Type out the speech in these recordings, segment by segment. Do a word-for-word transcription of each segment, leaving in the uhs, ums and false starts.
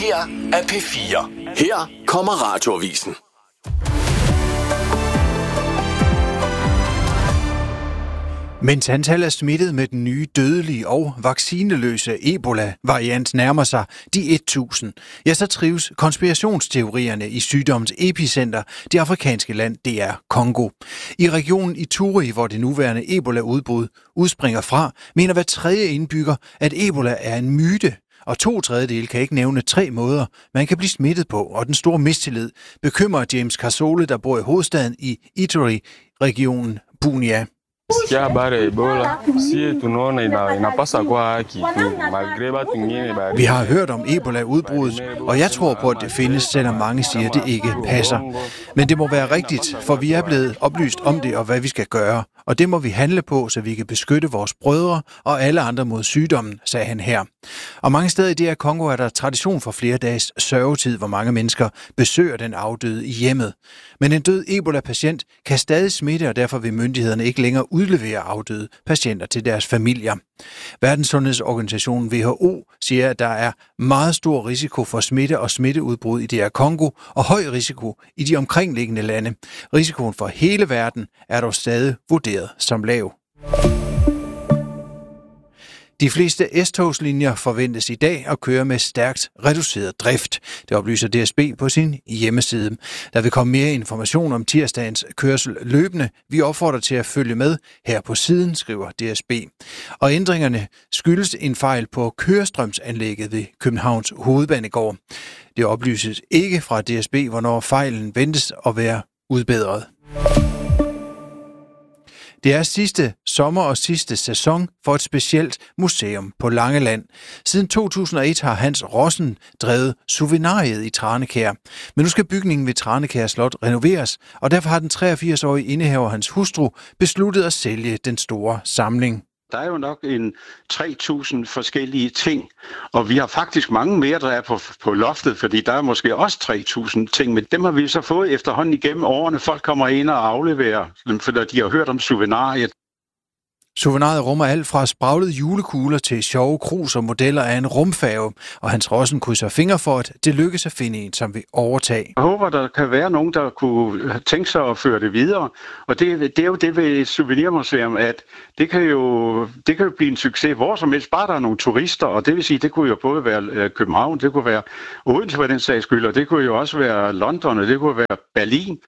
her er P fire. Her kommer Radioavisen. Mens antallet af smittet med den nye dødelige og vaccineløse Ebola-variant nærmer sig de tusind, ja, så trives konspirationsteorierne i sygdommens epicenter, det afrikanske land D R Congo. I regionen Ituri, hvor det nuværende Ebola-udbrud udspringer fra, mener hver tredje indbygger, at Ebola er en myte, og to tredjedele kan ikke nævne tre måder, man kan blive smittet på, og den store mistillid bekymrer James Kasole, der bor i hovedstaden i Ituri-regionen Bunia. Vi har hørt om Ebola-udbruddet, og jeg tror på, at det findes, selvom mange siger, at det ikke passer. Men det må være rigtigt, for vi er blevet oplyst om det og hvad vi skal gøre, og det må vi handle på, så vi kan beskytte vores brødre og alle andre mod sygdommen, sagde han her. Og mange steder i D R Congo er der tradition for flere dages sørgetid, hvor mange mennesker besøger den afdøde i hjemmet. Men en død Ebola-patient kan stadig smitte, og derfor vil myndighederne ikke længere udlevere afdøde patienter til deres familier. Verdenssundhedsorganisationen W H O siger, at der er meget stor risiko for smitte og smitteudbrud i D R Congo og høj risiko i de omkringliggende lande. Risikoen for hele verden er dog stadig vurderet som lav. De fleste S-togslinjer forventes i dag at køre med stærkt reduceret drift. Det oplyser D S B på sin hjemmeside. Der vil komme mere information om tirsdagens kørsel løbende. Vi opfordrer til at følge med her på siden, skriver D S B. Og ændringerne skyldes en fejl på kørestrømsanlægget ved Københavns Hovedbanegård. Det oplyses ikke fra D S B, hvornår fejlen ventes at være udbedret. Det er sidste sommer og sidste sæson for et specielt museum på Langeland. Siden to tusind og et har Hans Rossen drevet Souvenariet i Tranekær. Men nu skal bygningen ved Tranekær Slot renoveres, og derfor har den treogfirs-årige indehaver og hans hustru besluttet at sælge den store samling. Der er jo nok en tre tusind forskellige ting, og vi har faktisk mange mere, der er på, på loftet, fordi der er måske også tre tusind ting, men dem har vi så fået efterhånden igennem årene. Folk kommer ind og afleverer dem, fordi de har hørt om Souvenariet. Souvenariet rummer alt fra spraglede julekugler til sjove krus og modeller af en rumfærge, og Hans Rossen krydser fingre for, at det lykkes at finde en, som vil overtage. Jeg håber, der kan være nogen, der kunne tænke sig at føre det videre, og det, det er jo det ved et souvenirmuseum, at det kan, jo, det kan jo blive en succes hvor som helst, bare der er nogle turister, og det vil sige, det kunne jo både være København, det kunne være Odense for den sags skyld, og det kunne jo også være London, og det kunne være Berlin.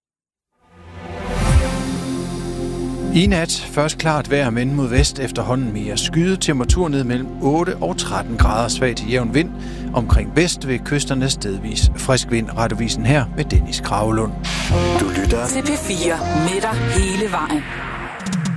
I nat først klart vejr, men mod vest efterhånden mere skyde. Temperatur ned mellem otte og tretten grader, svag til jævn vind. Omkring vest ved kysterne stedvis frisk vind. Radioavisen her med Dennis Kragelund. Du lytter til P fire med dig hele vejen.